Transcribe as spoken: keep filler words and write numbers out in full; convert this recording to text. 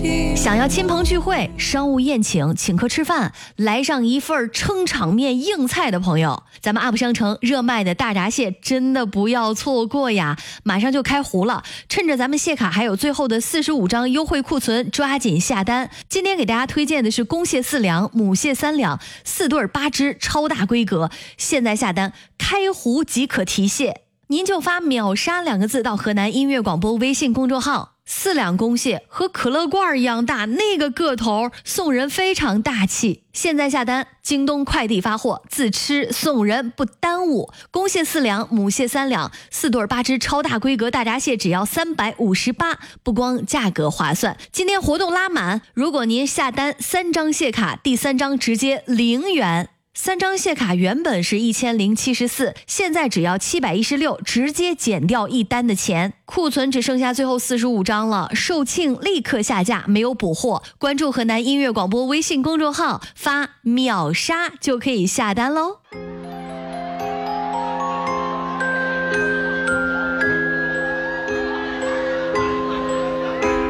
想要亲朋聚会、商务宴请、请客吃饭，来上一份撑场面硬菜的朋友，咱们 U P 商城热卖的大闸蟹真的不要错过呀！马上就开壶了，趁着咱们蟹卡还有最后的四十五张优惠库存，抓紧下单。今天给大家推荐的是公蟹四两、母蟹三两，四对八只，超大规格。现在下单，开壶即可提蟹。您就发秒杀两个字到河南音乐广播微信公众号，四两公蟹和可乐罐一样大，那个个头送人非常大气。现在下单，京东快递发货，自吃送人不耽误。公蟹四两，母蟹三两，四对八只，超大规格大闸蟹只要三百五十八，不光价格划算，今天活动拉满，如果您下单三张蟹卡，第三张直接零元。三张蟹卡原本是一千零七十四，现在只要七百一十六，直接减掉一单的钱。库存只剩下最后四十五张了，售罄立刻下架，没有补货。关注河南音乐广播微信公众号，发秒杀就可以下单喽。